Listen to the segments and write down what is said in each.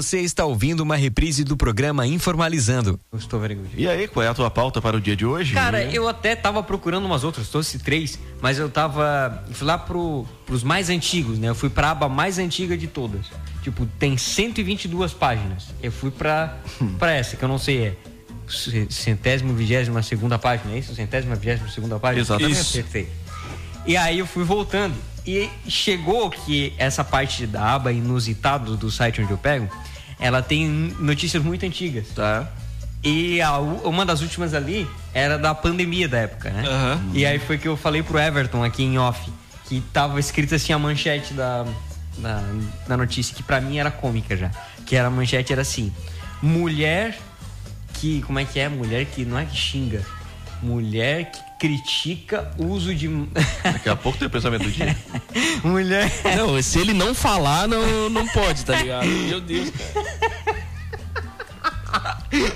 Você está ouvindo uma reprise do programa Informalizando. E aí, qual é a tua pauta para o dia de hoje? Cara, eu até tava procurando umas outras, trouxe 3, mas eu fui lá pros mais antigos, né? Eu fui pra aba mais antiga de todas. Tipo, tem 122 páginas. Eu fui pra essa, que eu não sei, é 122ª página, é isso? 122ª página? Exatamente. Isso. Perfeito. E aí eu fui voltando. E chegou que essa parte da aba inusitado do site onde eu pego, ela tem notícias muito antigas. Tá. E uma das últimas ali era da pandemia da época, né? Uhum. E aí foi que eu falei pro Everton aqui em off, que tava escrita assim a manchete da notícia, que pra mim era cômica já. Que a manchete era assim: mulher que... Como é que é? Mulher que não é que xinga. Mulher que critica o uso de... Daqui a pouco tem o pensamento do dia. Mulher... Não, se ele não falar, não pode, tá ligado? Meu Deus, cara.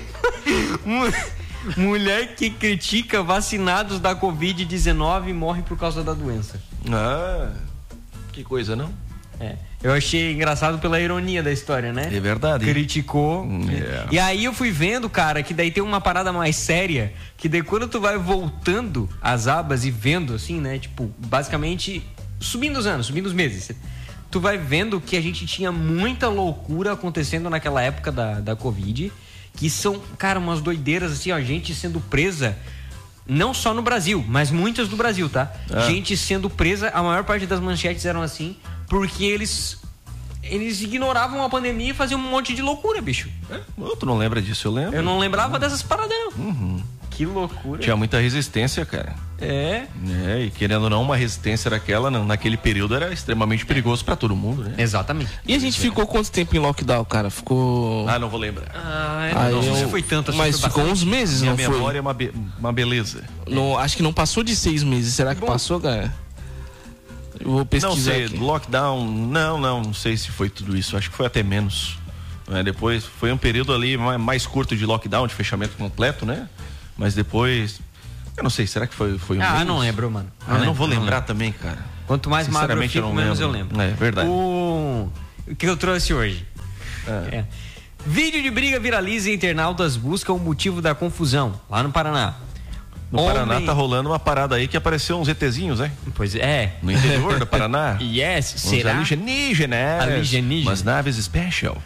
Mulher que critica vacinados da Covid-19 e morre por causa da doença. Ah, que coisa, não? É. Eu achei engraçado pela ironia da história, né? É verdade. Criticou. Yeah. E aí eu fui vendo, cara, que daí tem uma parada mais séria, que daí quando tu vai voltando as abas e vendo assim, né? Tipo, basicamente, subindo os anos, subindo os meses, tu vai vendo que a gente tinha muita loucura acontecendo naquela época da Covid, que são, cara, umas doideiras assim, ó, gente sendo presa, não só no Brasil, mas muitas do Brasil, tá? Gente sendo presa, a maior parte das manchetes eram assim, porque eles ignoravam a pandemia e faziam um monte de loucura, bicho. Tu não lembra disso? Eu lembro. Eu não lembrava dessas paradas, não. Uhum. Que loucura. Tinha muita resistência, cara. É, e querendo ou não, uma resistência daquela, naquele período, era extremamente perigoso pra todo mundo, né? exatamente. E a gente ficou quanto tempo em lockdown, cara? Ficou... Ah, não vou lembrar. Não sei se foi tanto assim. Mas foi ficou bastante. uns meses, Minha não foi? memória é uma beleza. Não, acho que não passou de 6 meses. Será que passou, cara? Eu vou pesquisar Não sei, aqui. lockdown, não sei se foi tudo isso, acho que foi até menos. Depois foi um período ali mais curto de lockdown, de fechamento completo, né? Mas depois, eu não sei, será que foi um mês? Não lembro, mano. Eu não vou lembrar também, cara. Quanto mais magro eu fico, menos eu lembro. É verdade. O que eu trouxe hoje? Vídeo de briga viraliza e internautas buscam o motivo da confusão, lá no Paraná. No Paraná tá rolando uma parada aí que apareceu uns ETzinhos, hein? Pois é. No interior do Paraná. Yes, Uns será? alienígenas. Umas naves special.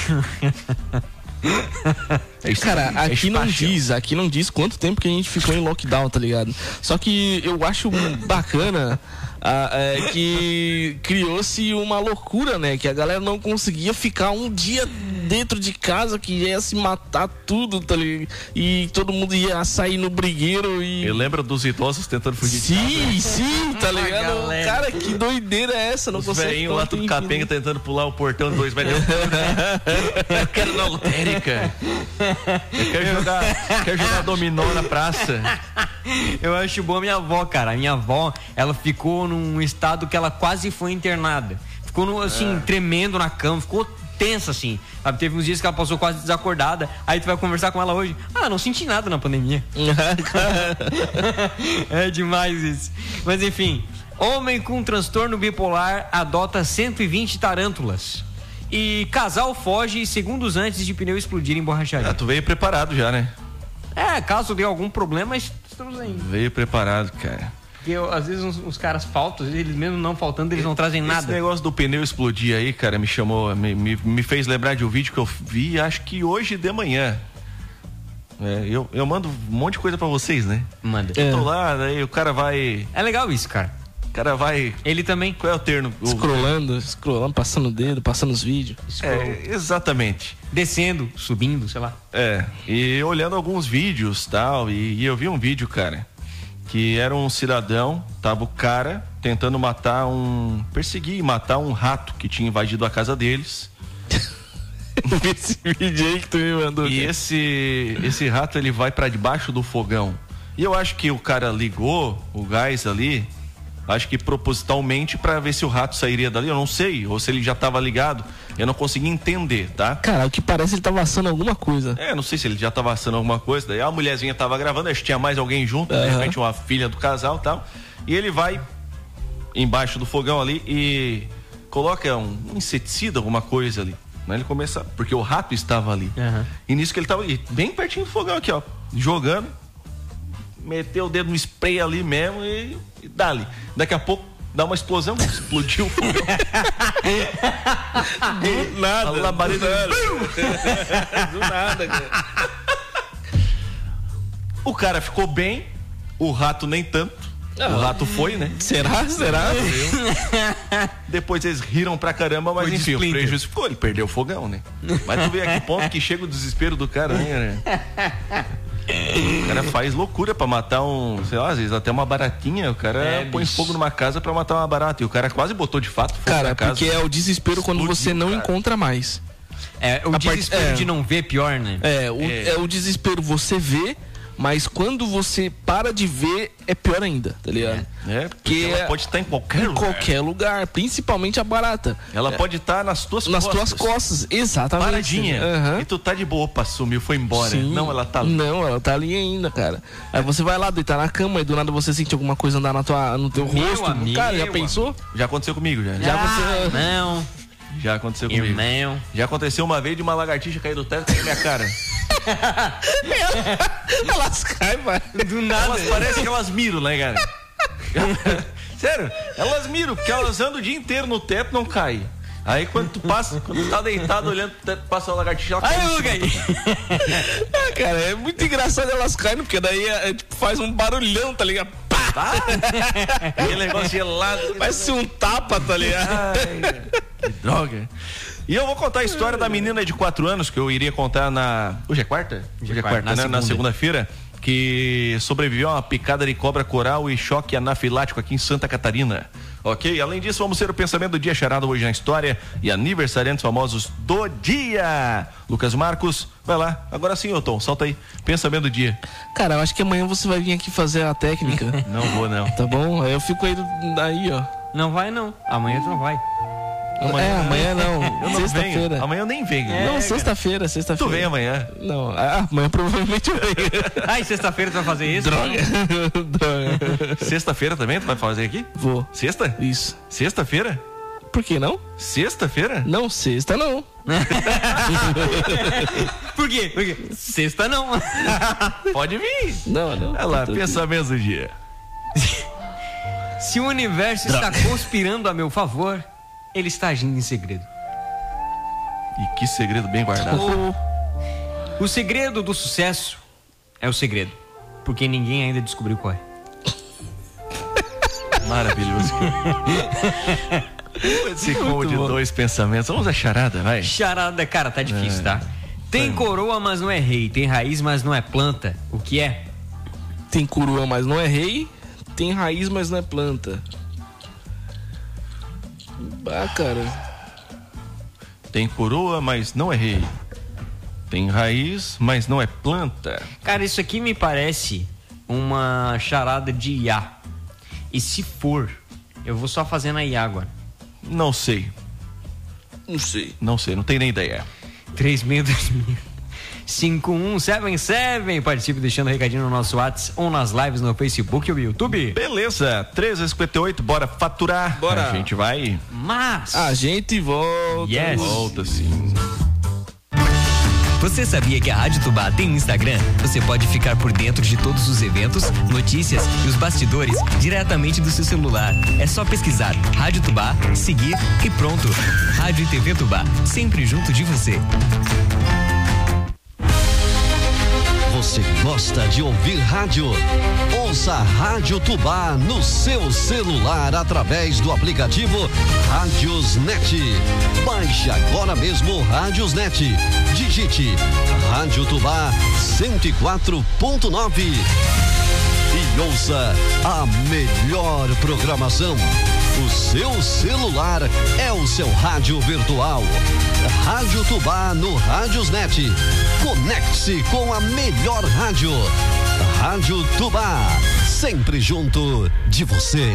Cara, aqui não diz quanto tempo que a gente ficou em lockdown, tá ligado? Só que eu acho bacana que criou-se uma loucura, né? Que a galera não conseguia ficar um dia dentro de casa, que ia se matar tudo, tá ligado? E todo mundo ia sair no brigueiro e... Eu lembro dos idosos tentando fugir de casa. Sim, tá ligado? Cara, que doideira é essa? Não consegue. Os velhinhos lá tudo capenga tentando pular o portão, 2 velhos. Eu quero na lotérica. Eu quero jogar dominó na praça. Eu acho bom a minha avó, cara. A minha avó, ela ficou num estado que ela quase foi internada. Ficou assim, tremendo na cama, ficou tensa assim, sabe? Teve uns dias que ela passou quase desacordada. Aí tu vai conversar com ela hoje: não senti nada na pandemia. É demais isso. Mas enfim, homem com transtorno bipolar adota 120 tarântulas. E casal foge segundos antes de pneu explodir em borracharia. Tu veio preparado já, né? Caso dê algum problema, estamos aí. Veio preparado, cara. Porque às vezes uns caras faltam, eles mesmo não faltando, eles não trazem nada. Esse negócio do pneu explodir aí, cara, me fez lembrar de um vídeo que eu vi, acho que hoje de manhã. Eu mando um monte de coisa pra vocês, né? Manda. Eu tô lá, daí o cara vai... É legal isso, cara. O cara vai... Ele também. Qual é o termo? Scrollando, passando o dedo, passando os vídeos. Exatamente. Descendo, subindo, sei lá. E olhando alguns vídeos tal, e eu vi um vídeo, cara, que era um cidadão, tava o cara tentando perseguir e matar um rato que tinha invadido a casa deles. Esse vídeo aí que tu me mandou. E esse rato, ele vai pra debaixo do fogão. E eu acho que o cara ligou o gás ali, acho que propositalmente, pra ver se o rato sairia dali. Eu não sei, ou se ele já tava ligado. Eu não consegui entender, tá? Cara, o que parece, ele tava assando alguma coisa. Não sei se ele já tava assando alguma coisa. Daí a mulherzinha tava gravando, acho que tinha mais alguém junto, de repente uma filha do casal e tal. E ele vai embaixo do fogão ali e coloca um inseticida, alguma coisa ali. Né? Ele começa, porque o rato estava ali. E nisso que ele estava ali, bem pertinho do fogão aqui, ó, jogando, meteu o dedo no spray ali mesmo e dá-lhe. Daqui a pouco dá uma explosão, explodiu o fogão. Do nada. A labareda Do nada, cara. O cara ficou bem, o rato nem tanto. O rato foi, né? Será? Depois eles riram pra caramba, mas enfim, o prejuízo ficou. Ele perdeu o fogão, né? Mas tu vê a que ponto que chega o desespero do cara, né? O cara faz loucura pra matar sei lá, às vezes até uma baratinha. O cara põe fogo numa casa pra matar uma barata. E o cara quase botou de fato fogo cara, na casa. porque é o desespero quando você não encontra mais. O desespero de não ver pior, né? É o desespero, você vê, mas quando você para de ver, é pior ainda, tá ligado? Porque ela pode estar em qualquer lugar. Principalmente a barata. Ela pode estar nas tuas costas, exatamente. Paradinha. E tu tá de boa, opa, sumiu, foi embora. Sim. Não, ela tá ali. Não, ela tá ali ainda, cara. Aí você vai lá deitar na cama e do nada você sente alguma coisa andar no teu rosto. Cara, já pensou? Já aconteceu comigo, já. aconteceu. Não. Já aconteceu comigo. Irmão. Já aconteceu uma vez de uma lagartixa cair do teto na minha cara. Elas caem, vai. Do nada. Parece que elas miram, né, cara? Sério, elas miram, porque elas andam o dia inteiro no teto e não caem. Aí quando tu tá deitado olhando pro teto, passa uma lagartixa, ela cai. Cara, é muito engraçado elas caindo, porque daí tipo, faz um barulhão, tá ligado? Pá! Aquele negócio gelado. Parece um tapa, tá ligado? Ai, que droga. E eu vou contar a história da menina de 4 anos, que eu iria contar Hoje é quarta? Hoje é quarta, né? Na segunda-feira, que sobreviveu a uma picada de cobra coral e choque anafilático aqui em Santa Catarina. Ok? Além disso, vamos ter o pensamento do dia charado hoje na história e aniversariantes famosos do dia. Lucas Marcos, vai lá. Agora sim, ô Tom, solta aí. Pensamento do dia. Cara, eu acho que amanhã você vai vir aqui fazer a técnica. Não vou, não. Tá bom? Aí eu fico aí, ó. Não vai, não. Amanhã tu não vai. Amanhã não. Sexta-feira. Amanhã eu nem venho. Não, sexta-feira. Tu vem amanhã? Não, amanhã provavelmente eu venho. E sexta-feira tu vai fazer isso? Droga. Sexta-feira também tu vai fazer aqui? Vou. Sexta? Isso. Sexta-feira? Por que não? Sexta-feira? Não, sexta não. Por quê? Sexta não. Pode vir. Não. Olha lá, pensamento do dia. Se o universo está conspirando a meu favor, ele está agindo em segredo. E que segredo bem guardado. O segredo do sucesso é o segredo, porque ninguém ainda descobriu qual é. Maravilhoso. Esse combo de 2 pensamentos. Vamos à charada, vai. Charada, cara, tá difícil, tá? Tem coroa, mas não é rei. Tem raiz, mas não é planta. O que é? Tem coroa, mas não é rei. Tem raiz, mas não é planta. Cara. Tem coroa, mas não é rei. Tem raiz, mas não é planta. Cara, isso aqui me parece uma charada de IA. E se for, eu vou só fazendo a IA agora. Não sei, não tenho nem ideia. 3621-5177. Participe deixando um recadinho no nosso WhatsApp ou nas lives no Facebook e no YouTube. Beleza, 13h58, bora faturar. Bora. A gente vai. Mas a gente volta. Yes. Volta sim. Você sabia que a Rádio Tubá tem um Instagram? Você pode ficar por dentro de todos os eventos, notícias e os bastidores diretamente do seu celular. É só pesquisar Rádio Tubá, seguir e pronto. Rádio e TV Tubá, sempre junto de você. Você gosta de ouvir rádio? Ouça a Rádio Tubá no seu celular através do aplicativo Rádiosnet. Baixe agora mesmo o Rádiosnet. Digite Rádio Tubá 104.9 e ouça a melhor programação. O seu celular é o seu rádio virtual. Rádio Tubá no Rádiosnet. Conecte-se com a melhor rádio. Rádio Tubá, sempre junto de você.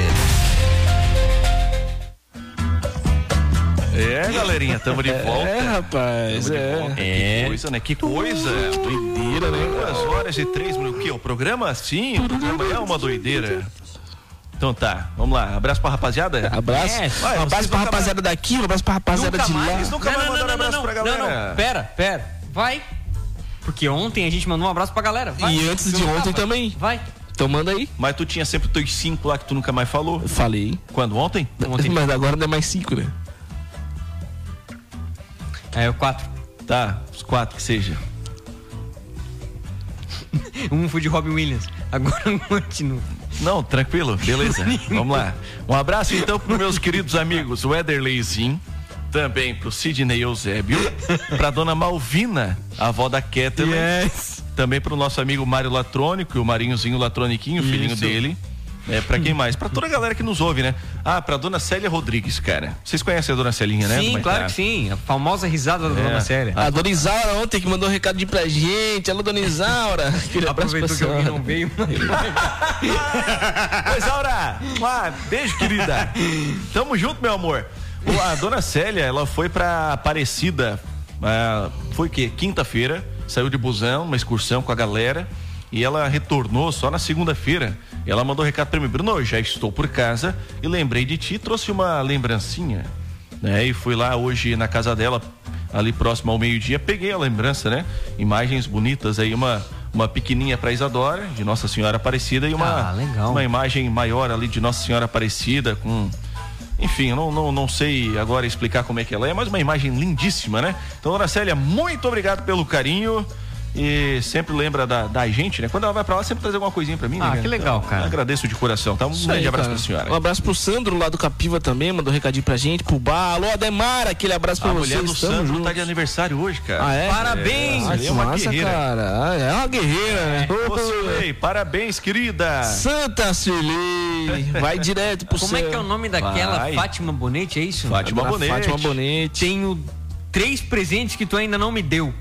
Galerinha, tamo de volta. Rapaz, Que coisa, né? Que coisa. Doideira, né? 2h03 minutos. O que? O programa? Sim, o programa é uma doideira. Então tá, vamos lá. Abraço pra rapaziada? Abraço. Vai, Um abraço pra rapaziada daqui, um abraço pra rapaziada de lá. Eles nunca mais mandaram abraço pra galera. Não, pera. Vai. Porque ontem a gente mandou um abraço pra galera. Vai. E antes de ontem também. Vai. Então manda aí. Mas tu tinha sempre teus 5 lá que tu nunca mais falou. Falei. Quando? Ontem? Mas agora não é mais 5, né? É, o 4. Tá, os 4 que seja. Um foi de Robin Williams. Agora eu continuo. Não, tranquilo, beleza. Vamos lá. Um abraço então pros meus queridos amigos, o Ederleyzinho, também pro Sidney Eusébio, pra dona Malvina, a avó da Ketelin, também pro nosso amigo Mário Latrônico, o Marinhozinho Latroniquinho, o filhinho dele. Pra quem mais? Pra toda a galera que nos ouve, né? Pra dona Célia Rodrigues, cara. Vocês conhecem a dona Celinha, né? Sim, claro que sim. A famosa risada da dona Célia. A dona Isaura ontem que mandou um recadinho pra gente. Alô, dona Isaura. Aproveitou que alguém não veio. Oi, Isaura! Beijo, querida. Tamo junto, meu amor. A dona Célia, ela foi pra Aparecida. Foi o quê? Quinta-feira. Saiu de busão, uma excursão com a galera. E ela retornou só na segunda-feira. E ela mandou um recado pra mim: Bruno, eu já estou por casa e lembrei de ti, trouxe uma lembrancinha, né? E fui lá hoje na casa dela, ali próximo ao meio-dia, peguei a lembrança, né? Imagens bonitas aí, uma pequenininha pra Isadora, de Nossa Senhora Aparecida, e uma imagem maior ali de Nossa Senhora Aparecida com... Enfim, eu não sei agora explicar como é que ela é, mas uma imagem lindíssima, né? Então, dona Célia, muito obrigado pelo carinho. E sempre lembra da gente, né? Quando ela vai pra lá, sempre traz alguma coisinha pra mim, né? Que legal, então, cara. Agradeço de coração, tá? Um grande abraço pra senhora. Um abraço pro Sandro lá do Capiva também, mandou um recadinho pra gente, pro Bar. Alô, Ademar, aquele abraço pra vocês. A mulher do Sandro tá de aniversário hoje, cara. É? Parabéns! Que massa, cara. É uma guerreira, né? Ô, Cirlei, parabéns, querida. Santa Cirlei, vai direto pro céu. Como é que é o nome daquela? Fátima Bonete, é isso? Fátima Bonete. Tenho 3 presentes que tu ainda não me deu.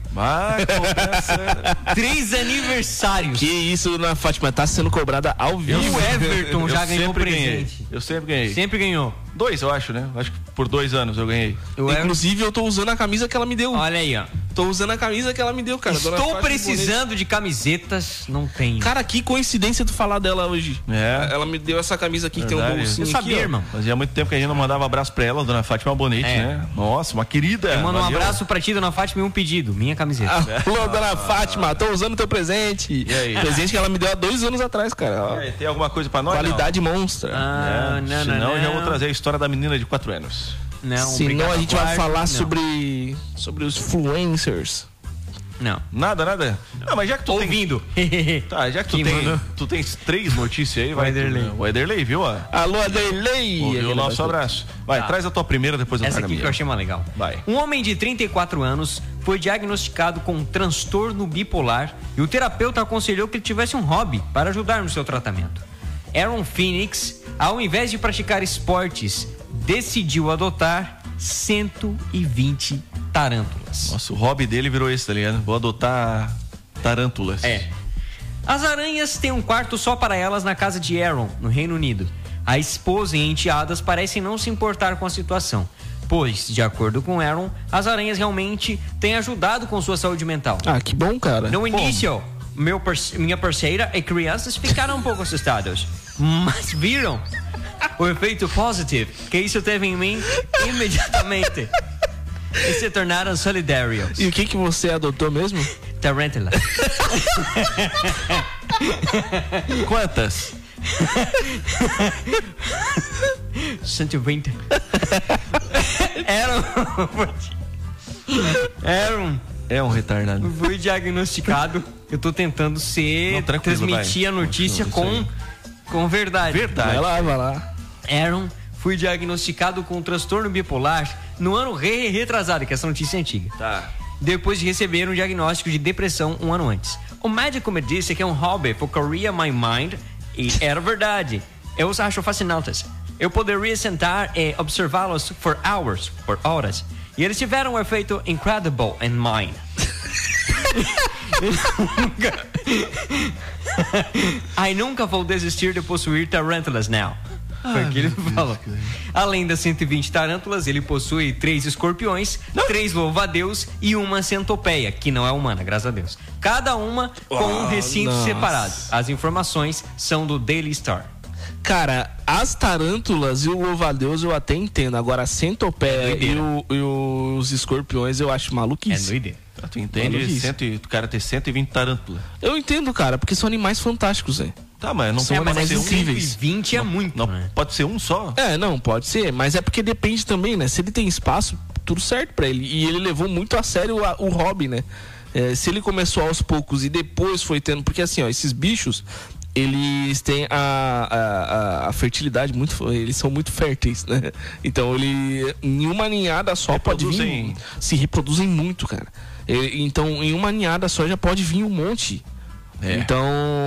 3 aniversários. Que isso, dona Fátima, tá sendo cobrada ao vivo. O Everton já ganhou presente. Eu sempre ganhei. Sempre ganhou. 2, eu acho, né? Acho que por 2 anos eu ganhei. Inclusive, eu tô usando a camisa que ela me deu. Olha aí, ó. Tô usando a camisa que ela me deu, cara. Estou precisando de camisetas, não tenho. Cara, que coincidência tu falar dela hoje. Ela me deu essa camisa aqui, que tem um bolsinho. Eu sabia, aqui, irmão. Fazia muito tempo que a gente não mandava abraço pra ela, dona Fátima Bonete, né? Nossa, uma querida. Eu mando um abraço pra ti, dona Fátima, e um pedido. Minha camiseta. Alô, dona Fátima, tô usando teu presente. E aí? Presente que ela me deu há 2 anos atrás, cara. E aí, tem alguma coisa pra nós? Qualidade monstra. Senão eu já vou trazer a história da menina de 4 anos. Senão a gente vai falar sobre os influencers. Não. Nada? Não, mas já que tu ouvindo. Tá, já que tu tens 3 notícias aí, vai. O Ederley, viu? Alô, Ederley. Ouviu o nosso abraço. Vai, traz a tua primeira, depois eu trago a minha. Essa aqui que eu achei mais legal. Vai. Um homem de 34 anos foi diagnosticado com um transtorno bipolar e o terapeuta aconselhou que ele tivesse um hobby para ajudar no seu tratamento. Aaron Phoenix, ao invés de praticar esportes, decidiu adotar 120 tarântulas. Nossa, o hobby dele virou esse, tá ligado? Vou adotar tarântulas. As aranhas têm um quarto só para elas na casa de Aaron, no Reino Unido. A esposa e enteadas parecem não se importar com a situação, pois, de acordo com Aaron, as aranhas realmente têm ajudado com sua saúde mental. Que bom, cara. No início, minha parceira e crianças ficaram um pouco assustados, mas viram o efeito positivo que isso teve em mim imediatamente e se tornaram solidários. E o que você adotou mesmo? Tarântula. Quantas? 120. Aaron é um retardado. Fui diagnosticado. Eu tô tentando transmitir a notícia com verdade. Vai lá. Aaron foi diagnosticado com um transtorno bipolar no ano retrasado, que essa notícia é antiga. Tá. Depois de receber um diagnóstico de depressão 1 ano antes. O médico me disse que é um hobby focaria my mind e era verdade. Eu os acho fascinantes. Eu poderia sentar e observá-los por horas. E eles tiveram um efeito incredible in mine. Nunca vou desistir de possuir tarântulas now. Foi o que ele falou. Além das 120 tarântulas, ele possui 3 escorpiões, 3 louva-a-Deus e uma centopeia, que não é humana, graças a Deus. Cada uma com um recinto separado. As informações são do Daily Star. Cara, as tarântulas e o louva-a-Deus eu até entendo. Agora, a centopeia e os escorpiões eu acho maluquice. É doideira. Tu entende? O cara ter 120 tarântulas. Eu entendo, cara, porque são animais fantásticos, velho. Tá, mas não São pode animais ser incríveis. 120 é muito, Não, né? pode ser um só? Não, pode ser, mas é porque depende também, né? Se ele tem espaço, tudo certo pra ele. E ele levou muito a sério o hobby, né? Se ele começou aos poucos e depois foi tendo... Porque assim, ó, esses bichos, eles têm a fertilidade muito... Eles são muito férteis, né? Então, em uma ninhada só pode vir... Se reproduzem muito, cara. Então, em uma ninhada só já pode vir um monte. Então,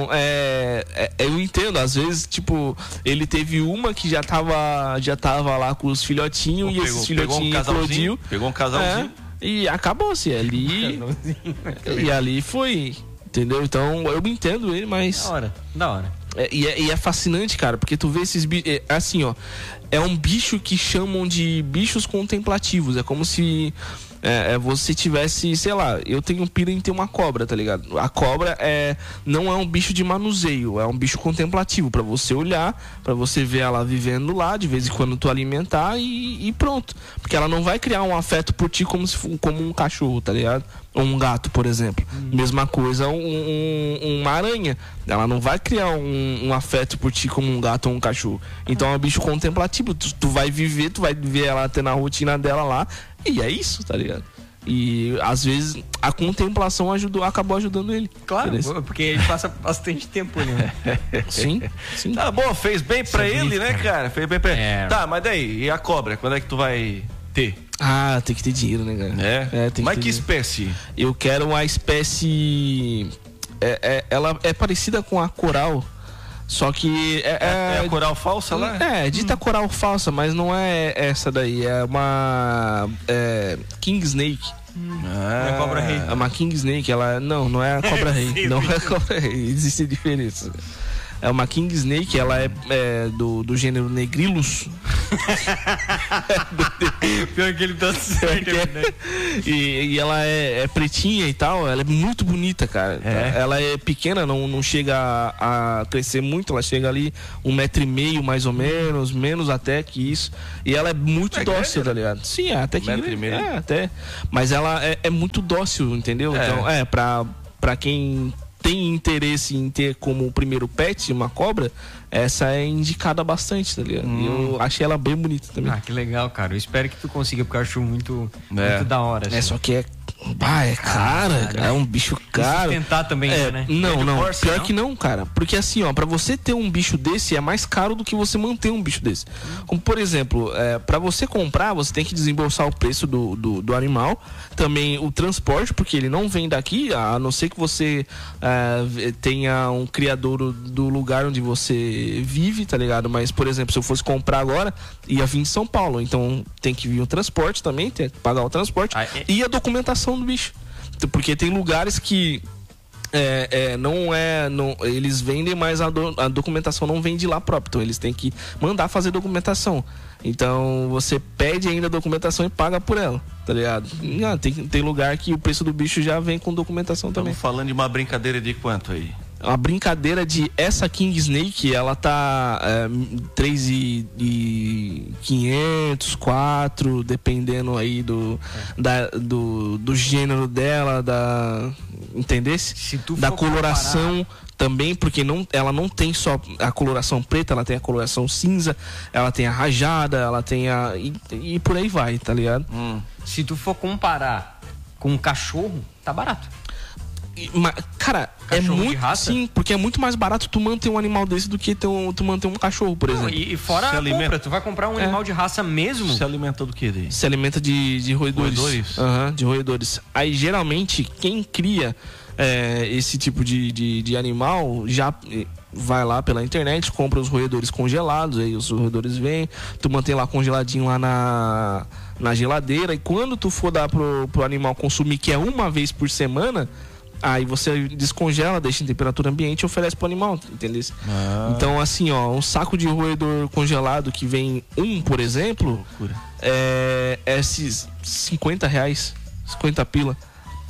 eu entendo, às vezes, tipo, ele teve uma que já tava lá com os filhotinhos e esses filhotinhos eclodiu. Pegou um casalzinho. E acabou-se ali. E ali foi, entendeu? Então, eu entendo ele, mas... Da hora. E é fascinante, cara, porque tu vê esses bichos... assim, ó, é um bicho que chamam de bichos contemplativos. É como se... você tivesse, sei lá, eu tenho pira em ter uma cobra, tá ligado? A cobra não é um bicho de manuseio, é um bicho contemplativo, pra você olhar, pra você ver ela vivendo lá, de vez em quando tu alimentar e pronto. Porque ela não vai criar um afeto por ti como um cachorro, tá ligado? Ou um gato, por exemplo. Mesma coisa uma aranha. Ela não vai criar um afeto por ti como um gato ou um cachorro. Então é um bicho contemplativo. Tu vai viver, tu vai ver ela tendo a rotina dela lá. E é isso, tá ligado? E às vezes a contemplação acabou ajudando ele. Claro, porque ele passa bastante tempo ali, né? Sim. Tá bom, fez bem pra ele, né, cara? Fez bem pra ele. Tá, mas daí, e a cobra? Quando é que tu vai ter? Ah, tem que ter dinheiro, né, cara? Mas que espécie? Eu quero uma espécie... ela é parecida com a coral. Só que é a coral falsa lá? Dita coral falsa, mas não é essa daí. É uma King Snake. É a cobra rei. É uma King Snake. Não é a cobra rei. Não é a cobra rei. Existe diferença. É uma King Snake, ela é do gênero Negrilus. Pior que ele tá certo, né? E ela é pretinha e tal, ela é muito bonita, cara. Ela é pequena, não chega a crescer muito, ela chega ali 1,5 metro mais ou menos até que isso. E ela é muito dócil, tá ligado? Sim, até que 1,5 metro. até. Mas ela é muito dócil, entendeu? Então, pra quem tem interesse em ter como primeiro pet uma cobra, essa é indicada bastante, tá ligado? Eu achei ela bem bonita também. Ah, que legal, cara. Eu espero que tu consiga, porque eu acho muito da hora. Assim. Só que é cara, é um bicho caro. Tentar também, né? Não, pior que não, cara. Porque assim, ó, pra você ter um bicho desse é mais caro do que você manter um bicho desse. Como, por exemplo, pra você comprar, você tem que desembolsar o preço do animal, também o transporte, porque ele não vem daqui, a não ser que você tenha um criador do lugar onde você vive, tá ligado? Mas, por exemplo, se eu fosse comprar agora, ia vir de São Paulo, então tem que vir o transporte também, tem que pagar o transporte e a documentação do bicho, porque tem lugares que eles vendem, mas a documentação não vem de lá próprio, então eles têm que mandar fazer documentação. Então você pede ainda a documentação e paga por ela, tá ligado? Tem lugar que o preço do bicho já vem com documentação também. Estamos falando de uma brincadeira de quanto aí? A brincadeira de essa King Snake, ela tá 3.500, 4, dependendo aí do gênero dela, entendesse? Da coloração comparar... também, porque ela não tem só a coloração preta, ela tem a coloração cinza, ela tem a rajada, ela tem e por aí vai, tá ligado? Se tu for comparar com um cachorro, tá barato. Cara, cachorro é muito sim, porque é muito mais barato tu manter um animal desse do que tu manter um cachorro, por exemplo. E fora a compra, tu vai comprar um animal de raça mesmo. Se alimenta do que daí? Se alimenta de roedores. De roedores. Aí geralmente quem cria esse tipo de animal já vai lá pela internet, compra os roedores congelados, aí os roedores vêm, tu mantém lá congeladinho lá na geladeira, e quando tu for dar pro animal consumir, que é uma vez por semana, aí você descongela, deixa em temperatura ambiente e oferece pro animal, entendeu? Então, assim, ó, um saco de roedor congelado que vem por exemplo, esses R$50, 50 pila.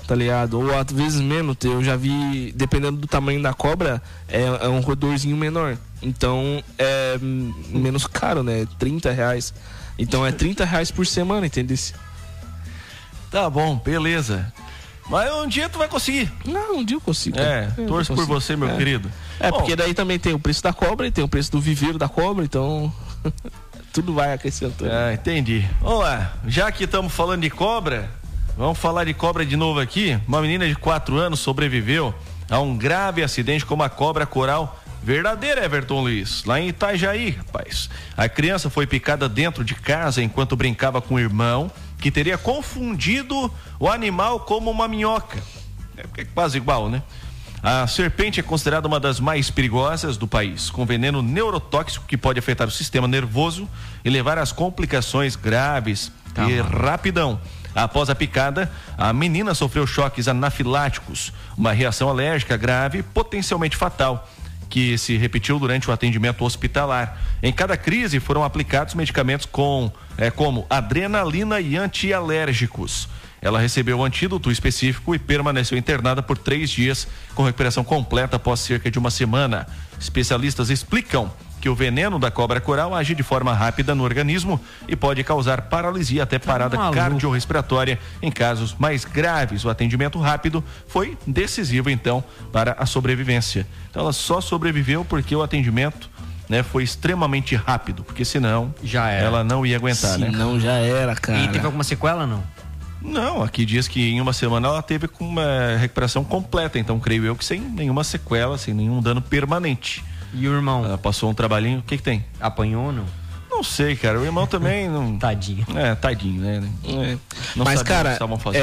tá ligado? Ou às vezes menos, eu já vi, dependendo do tamanho da cobra, é um roedorzinho menor. Então é menos caro, né? R$30. Então é R$30 por semana, entendeu? Tá bom, beleza. Mas um dia tu vai conseguir. Não, um dia eu consigo. Torço por você, meu querido. Bom, porque daí também tem o preço da cobra e tem o preço do viveiro da cobra, então tudo vai acrescentando. Entendi. Vamos lá, já que estamos falando de cobra, vamos falar de cobra de novo aqui. Uma menina de 4 anos sobreviveu a um grave acidente com uma cobra coral verdadeira, Everton Luiz, lá em Itajaí, rapaz. A criança foi picada dentro de casa enquanto brincava com o irmão, que teria confundido o animal como uma minhoca. É quase igual, né? A serpente é considerada uma das mais perigosas do país, com veneno neurotóxico que pode afetar o sistema nervoso e levar às complicações graves e rapidão. Após a picada, a menina sofreu choques anafiláticos, uma reação alérgica grave, potencialmente fatal, que se repetiu durante o atendimento hospitalar. Em cada crise foram aplicados medicamentos como adrenalina e antialérgicos. Ela recebeu o antídoto específico e permaneceu internada por 3 dias, com recuperação completa após cerca de uma semana. Especialistas explicam que o veneno da cobra coral age de forma rápida no organismo e pode causar paralisia até parada cardiorrespiratória em casos mais graves. O atendimento rápido foi decisivo, então, para a sobrevivência. Então ela só sobreviveu porque o atendimento, né, foi extremamente rápido, porque senão ela não ia aguentar, né? Senão já era, cara. E teve alguma sequela, não? Não, aqui diz que em uma semana ela teve com uma recuperação completa, então creio eu que sem nenhuma sequela, sem nenhum dano permanente. E o irmão? Ela passou um trabalhinho, o que tem? Apanhou ou não? Não sei, cara, o irmão também não... Tadinho. Tadinho, né? Não mas, cara,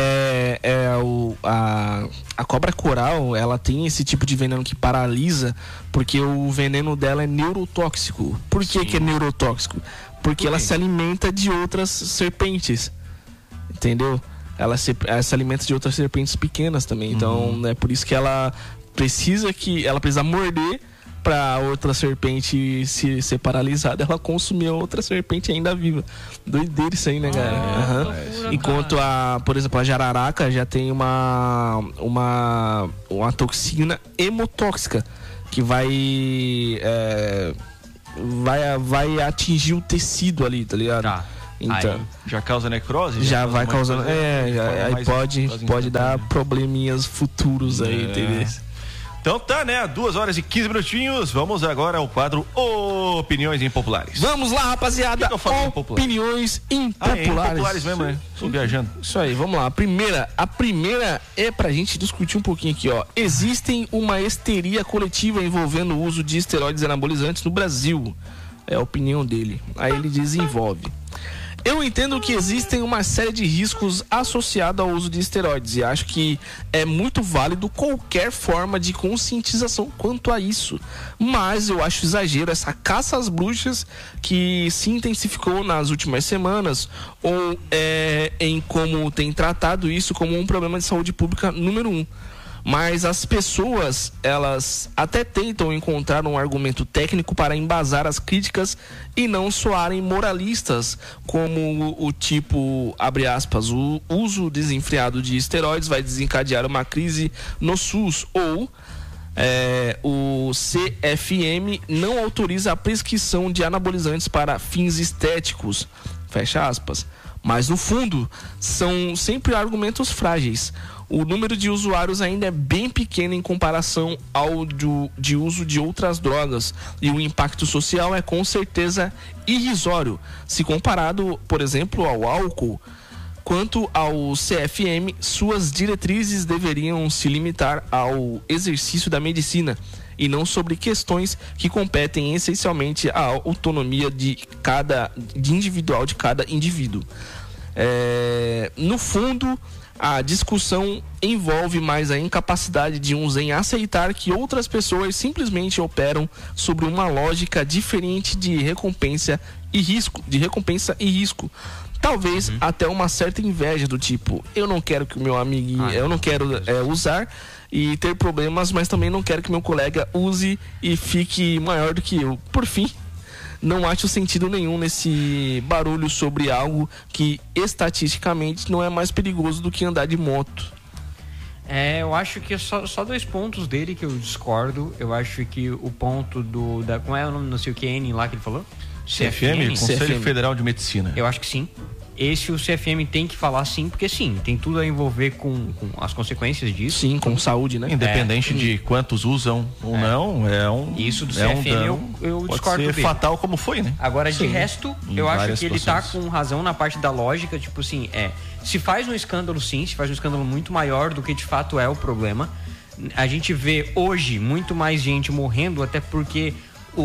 a cobra coral, ela tem esse tipo de veneno que paralisa, porque o veneno dela é neurotóxico. Por que é neurotóxico? Porque ela se alimenta de outras serpentes, entendeu? Ela se alimenta de outras serpentes pequenas também, então é por isso que ela precisa morder para outra serpente ser paralisada, ela consumir a outra serpente ainda viva. Doideira isso aí, né, cara? Enquanto por exemplo, a jararaca já tem uma toxina hemotóxica que vai atingir o tecido ali, tá ligado? Então, já causa necrose? Já vai causando. Aí pode dar probleminhas futuros aí, entendeu? Então tá, né? 2h15. Vamos agora ao quadro Opiniões Impopulares. Vamos lá, rapaziada. Opiniões Impopulares. Impopulares mesmo, né? Tô viajando. Isso aí, vamos lá. A primeira é pra gente discutir um pouquinho aqui, ó. Existem uma histeria coletiva envolvendo o uso de esteroides anabolizantes no Brasil. É a opinião dele. Aí ele desenvolve. Eu entendo que existem uma série de riscos associados ao uso de esteroides e acho que é muito válido qualquer forma de conscientização quanto a isso. Mas eu acho exagero essa caça às bruxas que se intensificou nas últimas semanas ou em como tem tratado isso como um problema de saúde pública número 1. Mas as pessoas, elas até tentam encontrar um argumento técnico para embasar as críticas e não soarem moralistas, como o tipo, abre aspas, o uso desenfreado de esteroides vai desencadear uma crise no SUS, ou o CFM não autoriza a prescrição de anabolizantes para fins estéticos, fecha aspas. Mas no fundo, são sempre argumentos frágeis. O número de usuários ainda é bem pequeno em comparação ao de uso de outras drogas e o impacto social é com certeza irrisório, se comparado, por exemplo, ao álcool. Quanto ao CFM, suas diretrizes deveriam se limitar ao exercício da medicina e não sobre questões que competem essencialmente à autonomia individual de cada indivíduo. No fundo, a discussão envolve mais a incapacidade de uns em aceitar que outras pessoas simplesmente operam sobre uma lógica diferente de recompensa e risco. Talvez até uma certa inveja do tipo, eu não quero que o meu amigo, eu não quero usar e ter problemas, mas também não quero que meu colega use e fique maior do que eu. Por fim, não acho sentido nenhum nesse barulho sobre algo que estatisticamente não é mais perigoso do que andar de moto. Eu acho que é só 2 pontos dele que eu discordo. Eu acho que o ponto como é o nome, não sei o que, N lá que ele falou? CFM, Conselho CFM. Federal de Medicina. Eu acho que sim. O CFM tem que falar sim, porque sim, tem tudo a envolver com as consequências disso. Sim, com saúde, né? Independente de quantos usam ou não, Isso do é CFM dano, eu pode discordo ser dele. fatal como foi, né? Agora, de resto, eu acho várias que ele situações. tá com razão na parte da lógica, tipo assim, se faz um escândalo sim, se faz um escândalo muito maior do que de fato é o problema. A gente vê hoje muito mais gente morrendo, até porque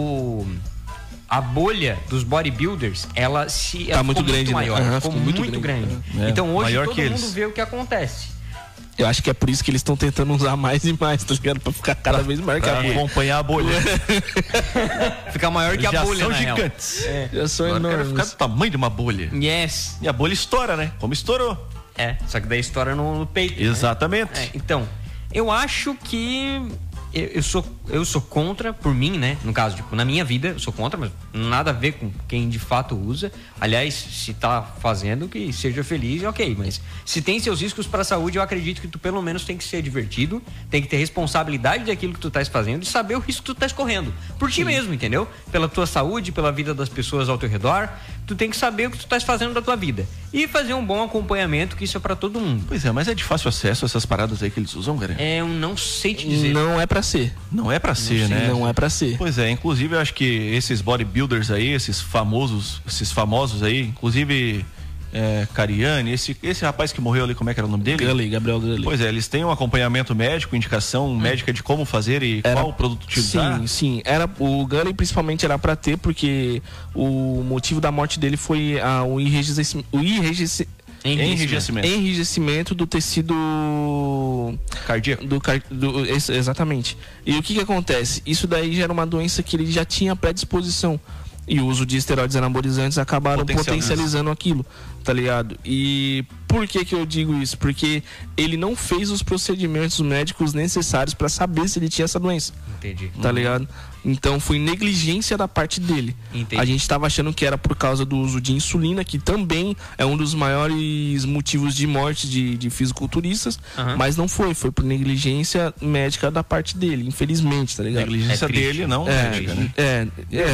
a bolha dos bodybuilders, ela muito ficou grande, muito maior, né? ficou muito grande. Então hoje maior todo que mundo eles. vê o que acontece. Eu acho que é por isso que eles estão tentando usar mais e mais, tá ligado? Pra ficar cada vez maior que a Pra bolha. acompanhar a bolha. Ficar maior que a Já bolha, são na real. gigantes. Já são Agora eu quero enormes. ficar do tamanho de uma bolha. Yes. E a bolha estoura, né? Como estourou. Só que daí estoura no peito. Exatamente. Né? Então, eu acho que eu sou contra, por mim, né? No caso, tipo, na minha vida, eu sou contra, mas nada a ver com quem de fato usa. Aliás, se tá fazendo, que seja feliz, ok. Mas se tem seus riscos para a saúde, eu acredito que tu pelo menos tem que ser divertido, tem que ter responsabilidade daquilo que tu estás fazendo e saber o risco que tu estás correndo. Por ti mesmo, entendeu? Pela tua saúde, pela vida das pessoas ao teu redor, tu tem que saber o que tu estás fazendo da tua vida. E fazer um bom acompanhamento, que isso é para todo mundo. Pois é, mas é de fácil acesso essas paradas aí que eles usam, cara? Eu não sei te dizer. Não é pra ser. Não é pra ser, né? Não é pra ser. Pois é, inclusive eu acho que esses bodybuilders aí, esses famosos aí, inclusive Cariani, esse rapaz que morreu ali, como é que era o nome dele? Gabriel Gulli. Pois é, eles têm um acompanhamento médico, indicação médica de como fazer e qual produto utilizar. Sim. O Gulli principalmente era pra ter, porque o motivo da morte dele foi o enrijecimento do tecido Cardíaco. Exatamente. E o que acontece? Isso daí já era uma doença que ele já tinha predisposição. E o uso de esteroides anabolizantes acabaram potencializando aquilo, tá ligado? E por que eu digo isso? Porque ele não fez os procedimentos médicos necessários pra saber se ele tinha essa doença. Entendi. Tá ligado? Então foi negligência da parte dele. Entendi. A gente tava achando que era por causa do uso de insulina, que também é um dos maiores motivos de morte de fisiculturistas, mas não foi por negligência médica da parte dele, infelizmente, tá ligado? Negligência dele, não médica, né?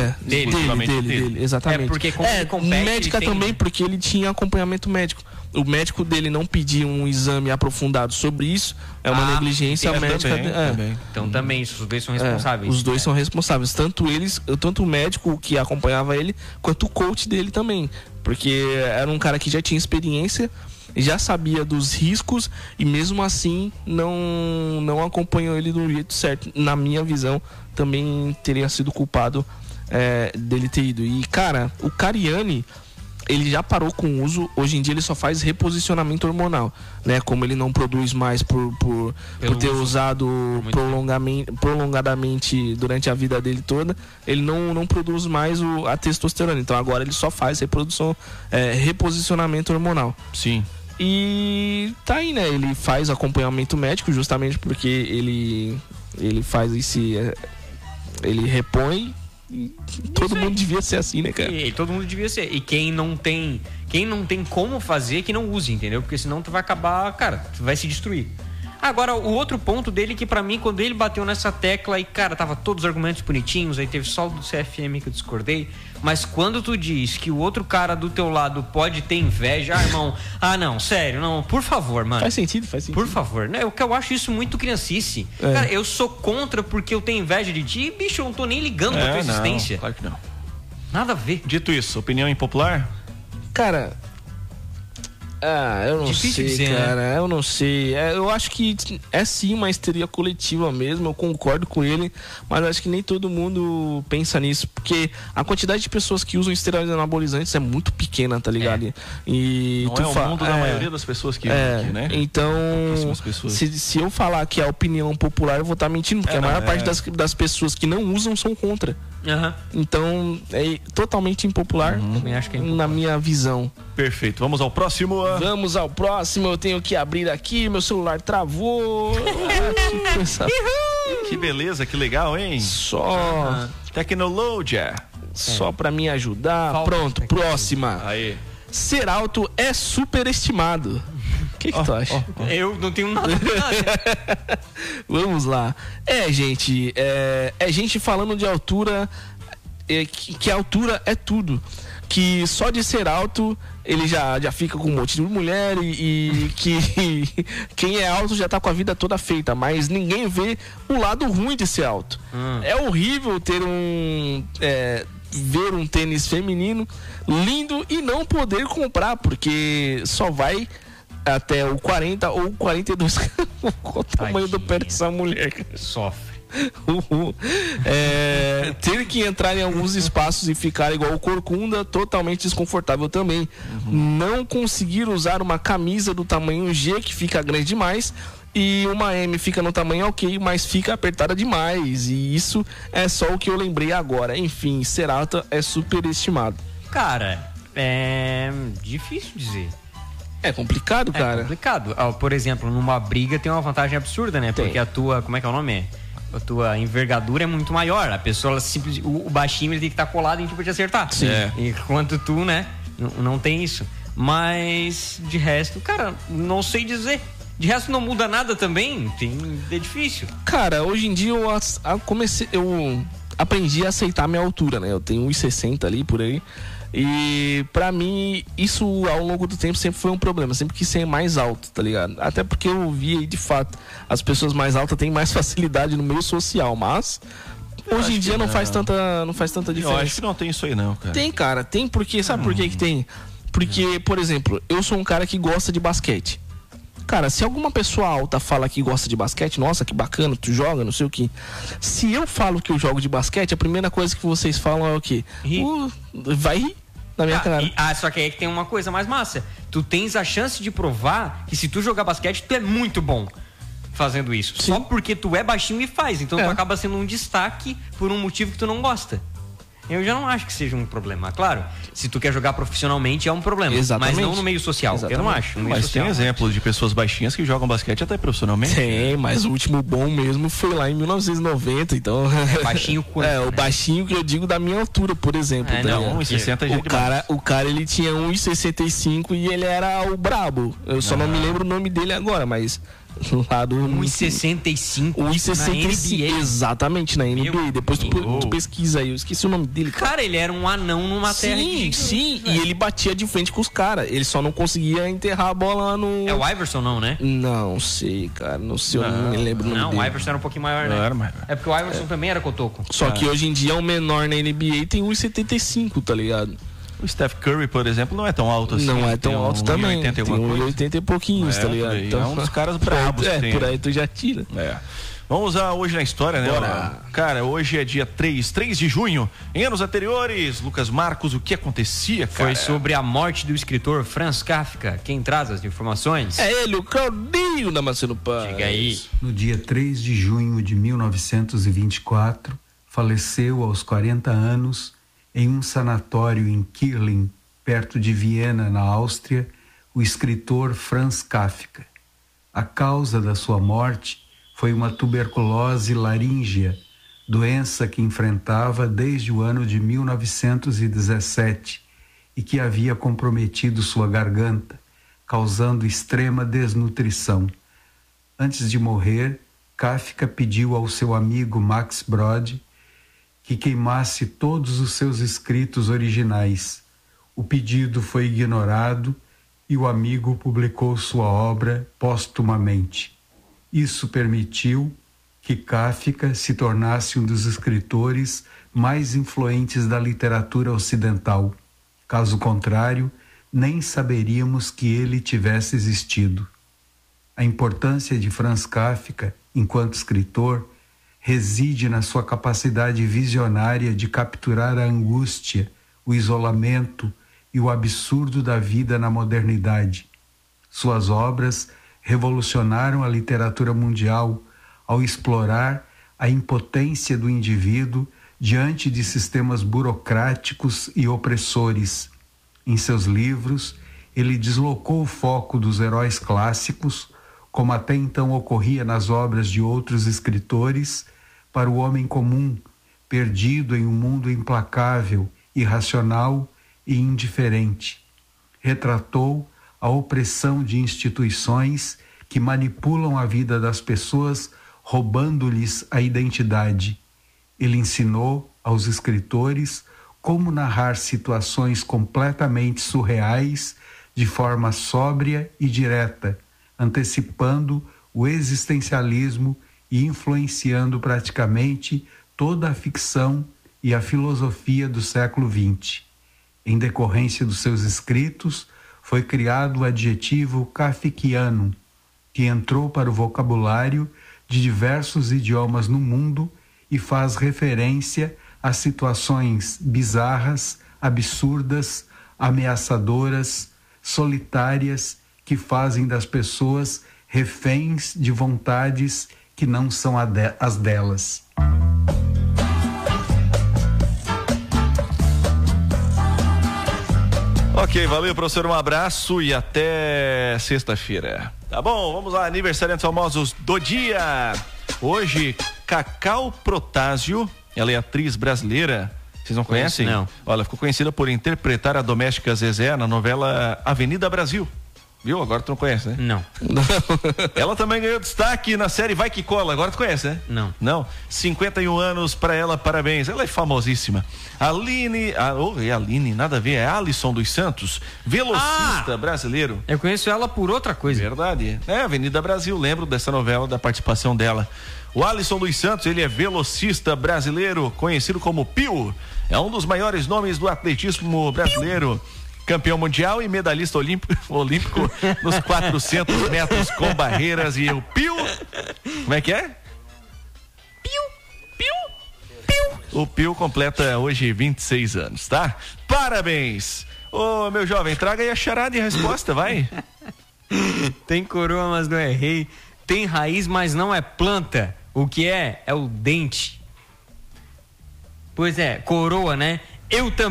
Dele, exatamente. Porque compete, médica tem... também, porque ele tinha acompanhamento médico. O médico dele não pedia um exame aprofundado sobre isso, é uma negligência médica. Também. Então também, os dois são responsáveis. Os dois são responsáveis, tanto o médico que acompanhava ele, quanto o coach dele também. Porque era um cara que já tinha experiência, já sabia dos riscos e mesmo assim não acompanhou ele do jeito certo. Na minha visão, também teria sido culpado dele ter ido. E, cara, o Cariani, ele já parou com o uso. Hoje em dia ele só faz reposicionamento hormonal, né? Como ele não produz mais por ter usado prolongadamente durante a vida dele toda, ele não produz mais a testosterona. Então agora ele só faz reposicionamento hormonal. Sim. E tá aí, né? Ele faz acompanhamento médico justamente porque ele faz ele repõe. Todo mundo devia ser assim, né, cara? E todo mundo devia ser. E quem não tem como fazer, que não use, entendeu? Porque senão tu vai acabar, cara, tu vai se destruir. Agora, o outro ponto dele, que pra mim, quando ele bateu nessa tecla e, cara, tava todos os argumentos bonitinhos, aí teve só o do CFM que eu discordei, mas quando tu diz que o outro cara do teu lado pode ter inveja, irmão, não, sério, não, por favor, mano. Faz sentido. Por favor, né? Eu acho isso muito criancice. Cara, eu sou contra porque eu tenho inveja de ti, bicho, eu não tô nem ligando pra tua existência. Não, claro que não. Nada a ver. Dito isso, opinião impopular? Cara, eu não Difícil sei, dizer, cara. né? Eu não sei. Eu acho que é sim uma histeria coletiva mesmo. Eu concordo com ele, mas eu acho que nem todo mundo pensa nisso, porque a quantidade de pessoas que usam esteroides anabolizantes é muito pequena, tá ligado? E não é o mundo da maioria das pessoas que usam aqui, né? Então, se eu falar que é a opinião popular, eu vou estar mentindo, porque a maior parte das pessoas que não usam são contra. Então, é totalmente impopular, Acho que é impopular na minha visão. Perfeito. Vamos ao próximo. Vamos ao próximo. Eu tenho que abrir aqui. Meu celular travou. Que coisa. Que beleza, que legal, hein? Só tecnologia. Só pra me ajudar. Pronto, próxima. Aí. Ser alto é superestimado. que tu acha? Eu não tenho nada. Vamos lá. Gente, é gente falando de altura, que a altura é tudo. Que só de ser alto ele já fica com um monte de mulher e que quem é alto já tá com a vida toda feita, mas ninguém vê o lado ruim de ser alto. É horrível ver um tênis feminino lindo e não poder comprar, porque só vai até o 40 ou 42. Qual o tamanho do pé dessa mulher? Sofre. Ter que entrar em alguns espaços e ficar igual o corcunda, totalmente desconfortável também. Não conseguir usar uma camisa do tamanho G, que fica grande demais, e uma M fica no tamanho ok, mas fica apertada demais. E isso é só o que eu lembrei agora. Enfim, ser alta é superestimado. Cara, é difícil dizer. É complicado, cara. É complicado. Por exemplo, numa briga tem uma vantagem absurda, né? Porque a tua, como é que é o nome? A tua envergadura é muito maior. A pessoa, o baixinho, ele tem que estar colado em tipo de acertar. Sim. Enquanto tu, né, não tem isso. Mas, de resto, cara, não sei dizer. De resto, não muda nada também. É difícil. Cara, hoje em dia eu aprendi a aceitar a minha altura, né? Eu tenho 1,60 ali, por aí. E pra mim, isso ao longo do tempo sempre foi um problema. Sempre quis ser mais alto, tá ligado? Até porque eu vi aí, de fato, as pessoas mais altas têm mais facilidade no meio social. Mas hoje em dia não faz tanta diferença. Eu acho que não tem isso aí não, cara. Tem, cara. Tem porque... Sabe por que tem? Porque, por exemplo, eu sou um cara que gosta de basquete. Cara, se alguma pessoa alta fala que gosta de basquete, nossa, que bacana, tu joga, não sei o que. Se eu falo que eu jogo de basquete, a primeira coisa que vocês falam é o quê? Vai rir na minha cara. Só que aí que tem uma coisa mais massa. Tu tens a chance de provar que se tu jogar basquete, tu é muito bom fazendo isso. Sim. Só porque tu é baixinho e faz. Então tu acaba sendo um destaque por um motivo que tu não gosta. Eu já não acho que seja um problema. Claro, se tu quer jogar profissionalmente é um problema. Exatamente. Mas não no meio social. Exatamente. Eu não acho. Mas tem exemplos de pessoas baixinhas que jogam basquete até profissionalmente. Tem, mas o último bom mesmo foi lá em 1990, então... Baixinho quanto, o baixinho que eu digo da minha altura, por exemplo. Não, 1,60 já é demais. O cara, ele tinha 1,65 e ele era o brabo. Eu só não me lembro o nome dele agora, mas... lá do 1,65 1,65 exatamente, na NBA. Depois tu pesquisa aí, eu esqueci o nome dele, cara, ele era um anão numa terra. Sim, e ele batia de frente com os caras. Ele só não conseguia enterrar a bola lá no... É o Iverson, não, né? Não sei, cara, não sei, eu não me lembro o nome dele. Não, o Iverson era um pouquinho maior, né? É porque o Iverson também era cotoco. Só que hoje em dia o menor na NBA tem 1,75, tá ligado? O Steph Curry, por exemplo, não é tão alto assim. Não é tão alto também. Tem 1,80 e pouquinhos, tá ligado? Então, é um dos caras brabos. Por aí tu já tira. Vamos a hoje na história, né? Bora. Cara, hoje é dia 3 de junho. Em anos anteriores, Lucas Marcos, o que acontecia, cara? Foi sobre a morte do escritor Franz Kafka. Quem traz as informações? É ele, o Claudinho da Marcelo Paz. Diga aí. No dia 3 de junho de 1924, faleceu aos 40 anos, em um sanatório em Kirling, perto de Viena, na Áustria, o escritor Franz Kafka. A causa da sua morte foi uma tuberculose laríngea, doença que enfrentava desde o ano de 1917 e que havia comprometido sua garganta, causando extrema desnutrição. Antes de morrer, Kafka pediu ao seu amigo Max Brod que queimasse todos os seus escritos originais. O pedido foi ignorado e o amigo publicou sua obra póstumamente. Isso permitiu que Kafka se tornasse um dos escritores mais influentes da literatura ocidental. Caso contrário, nem saberíamos que ele tivesse existido. A importância de Franz Kafka, enquanto escritor, reside na sua capacidade visionária de capturar a angústia, o isolamento e o absurdo da vida na modernidade. Suas obras revolucionaram a literatura mundial ao explorar a impotência do indivíduo diante de sistemas burocráticos e opressores. Em seus livros, ele deslocou o foco dos heróis clássicos, como até então ocorria nas obras de outros escritores, para o homem comum, perdido em um mundo implacável, irracional e indiferente. Retratou a opressão de instituições que manipulam a vida das pessoas, roubando-lhes a identidade. Ele ensinou aos escritores como narrar situações completamente surreais de forma sóbria e direta, antecipando o existencialismo e influenciando praticamente toda a ficção e a filosofia do século XX. Em decorrência dos seus escritos, foi criado o adjetivo kafkiano, que entrou para o vocabulário de diversos idiomas no mundo e faz referência a situações bizarras, absurdas, ameaçadoras, solitárias, que fazem das pessoas reféns de vontades que não são as delas. Ok, valeu, professor, um abraço e até sexta-feira. Tá bom, vamos lá, aniversariantes famosos do dia. Hoje, Cacau Protásio, ela é atriz brasileira. Vocês não conhecem? Não. Olha, ficou conhecida por interpretar a doméstica Zezé na novela Avenida Brasil. Viu? Agora tu não conhece, né? Não. Ela também ganhou destaque na série Vai Que Cola. Agora tu conhece, né? Não. Não? 51 anos pra ela, parabéns. Ela é famosíssima. Aline, nada a ver, é Alisson dos Santos, velocista brasileiro. Eu conheço ela por outra coisa. Verdade. É, Avenida Brasil, lembro dessa novela, da participação dela. O Alisson dos Santos, ele é velocista brasileiro, conhecido como Pio. É um dos maiores nomes do atletismo brasileiro. Campeão mundial e medalhista olímpico nos 400 metros com barreiras. E o Pio, como é que é? O Pio completa hoje 26 anos, tá? Parabéns! Ô, meu jovem, traga aí a charada e a resposta, vai. Tem coroa, mas não é rei. Tem raiz, mas não é planta. O que é? É o dente. Pois é, coroa, né? Eu também.